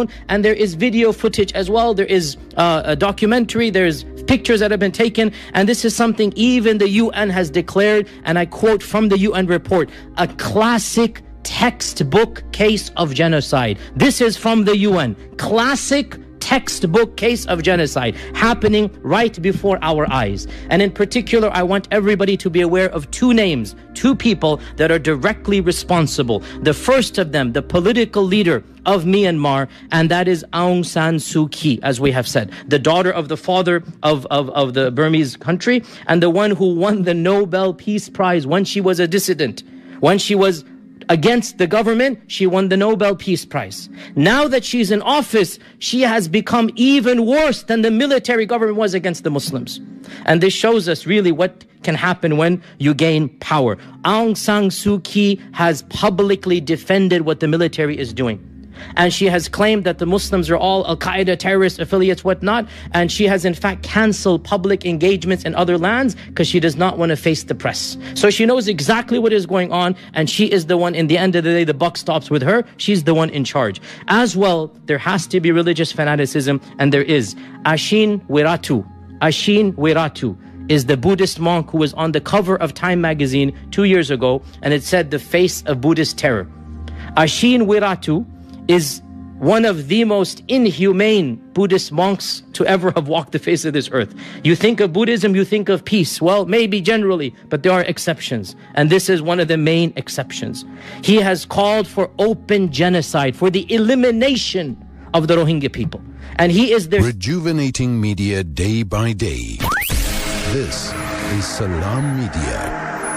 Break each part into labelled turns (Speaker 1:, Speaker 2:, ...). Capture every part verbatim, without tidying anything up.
Speaker 1: shown, and there is video footage as well. There is uh, a documentary, there's pictures that have been taken, and this is something even the U N has declared, and I quote from the U N report, a classic textbook case of genocide. This is from the U N. Classic textbook case of genocide happening right before our eyes. And in particular, I want everybody to be aware of two names, two people that are directly responsible. The first of them, the political leader of Myanmar, and that is Aung San Suu Kyi, as we have said, the daughter of the father of, of, of the Burmese country, and the one who won the Nobel Peace Prize when she was a dissident, when she was against the government. She won the Nobel Peace Prize. Now that she's in office, she has become even worse than the military government was against the Muslims. And this shows us really what can happen when you gain power. Aung San Suu Kyi has publicly defended what the military is doing. And she has claimed that the Muslims are all Al-Qaeda terrorist affiliates, whatnot. And she has in fact cancelled public engagements in other lands because she does not want to face the press. So she knows exactly what is going on, and she is the one, in the end of the day, the buck stops with her. She's the one in charge. As well, there has to be religious fanaticism, and there is. Ashin Wiratu. Ashin Wiratu is the Buddhist monk who was on the cover of Time magazine two years ago, and it said the face of Buddhist terror. Ashin Wiratu is one of the most inhumane Buddhist monks to ever have walked the face of this earth. You think of Buddhism, you think of peace. Well, maybe generally, but there are exceptions. And this is one of the main exceptions. He has called for open genocide, for the elimination of the Rohingya people. And he is their...
Speaker 2: Rejuvenating media day by day. This is Salam Media.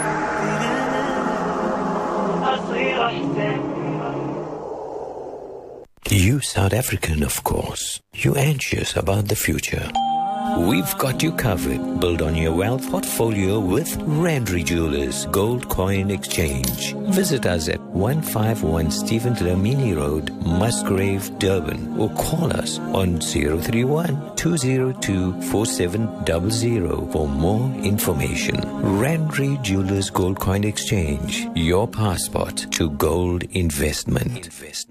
Speaker 3: You South African, of course. You anxious about the future. We've got you covered. Build on your wealth portfolio with Randry Jewelers Gold Coin Exchange. Visit us at one fifty-one Stephen Dlamini Road, Musgrave, Durban, or call us on zero three one, two zero two, four seven zero zero for more information. Randry Jewelers Gold Coin Exchange, your passport to gold investment. investment.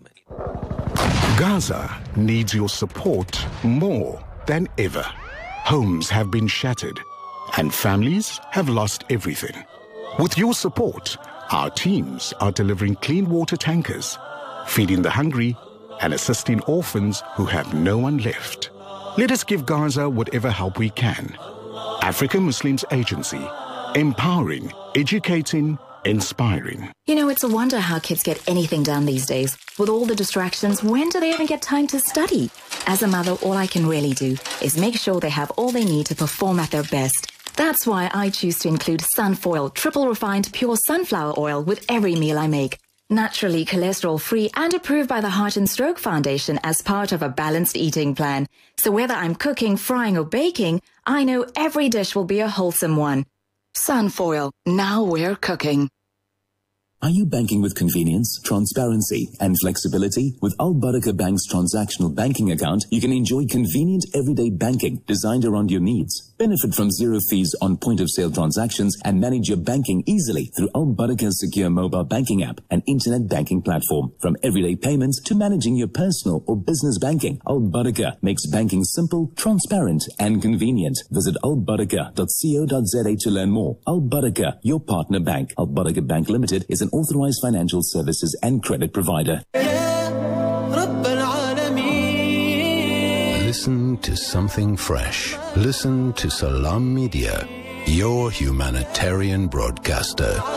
Speaker 4: Gaza needs your support more than ever. Homes have been shattered and families have lost everything. With your support, our teams are delivering clean water tankers, feeding the hungry and assisting orphans who have no one left. Let us give Gaza whatever help we can. African Muslims Agency, empowering, educating, inspiring.
Speaker 5: You know, it's a wonder how kids get anything done these days. With all the distractions, when do they even get time to study? As a mother, all I can really do is make sure they have all they need to perform at their best. That's why I choose to include Sunfoil, triple refined pure sunflower oil with every meal I make. Naturally cholesterol-free and approved by the Heart and Stroke Foundation as part of a balanced eating plan. So whether I'm cooking, frying or baking, I know every dish will be a wholesome one. Sunfoil, now we're cooking.
Speaker 6: Are you banking with convenience, transparency, and flexibility? With Al Barakah Bank's transactional banking account, you can enjoy convenient everyday banking designed around your needs. Benefit from zero fees on point-of-sale transactions and manage your banking easily through Al Barakah's secure mobile banking app and internet banking platform. From everyday payments to managing your personal or business banking, Al Barakah makes banking simple, transparent, and convenient. Visit al barakah dot co dot za to learn more. Al Barakah, your partner bank. Al Barakah Bank Limited is an authorized financial services and credit provider.
Speaker 2: Listen to something fresh. Listen to Salam Media, your humanitarian broadcaster.